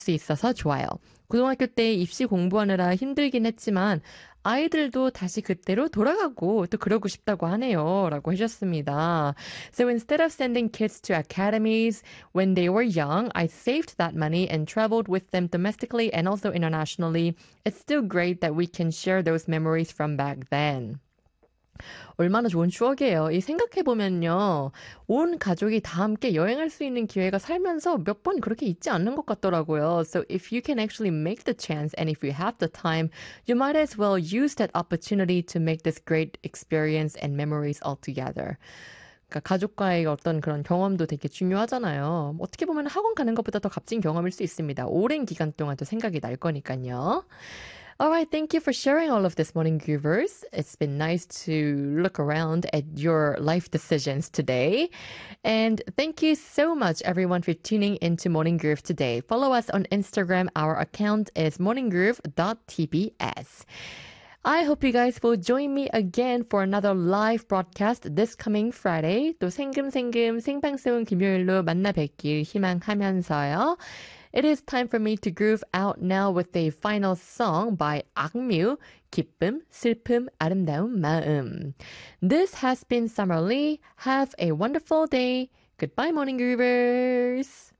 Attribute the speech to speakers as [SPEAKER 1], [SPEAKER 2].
[SPEAKER 1] 수 있어서 좋아요. 고등학교 때 입시 공부하느라 힘들긴 했지만 아이들도 다시 그때로 돌아가고 또 그러고 싶다고 하네요. 라고 하셨습니다. So instead of sending kids to academies when they were young, I saved that money and traveled with them domestically and also internationally. It's still great that we can share those memories from back then. 얼마나 좋은 추억이에요. 이 생각해보면요. 온 가족이 다 함께 여행할 수 있는 기회가 살면서 몇 번 그렇게 있지 않는 것 같더라고요. So if you can actually make the chance and if you have the time, you might as well use that opportunity to make this great experience and memories all together. 그러니까 가족과의 어떤 그런 경험도 되게 중요하잖아요. 어떻게 보면 학원 가는 것보다 더 값진 경험일 수 있습니다. 오랜 기간 동안 또 생각이 날 거니까요. Alright, thank you for sharing all of this, Morning Groovers. It's been nice to look around at your life decisions today. And thank you so much, everyone, for tuning into Morning Groove today. Follow us on Instagram. Our account is morninggroove.tbs. I hope you guys will join me again for another live broadcast this coming Friday. 또 생금생금 생방송 금요일로 만나 뵙길 희망하면서요. It is time for me to groove out now with a final song by 악뮤, 기쁨, 슬픔, 아름다운 마음. This has been Summer Lee. Have a wonderful day. Goodbye, Morning Groovers.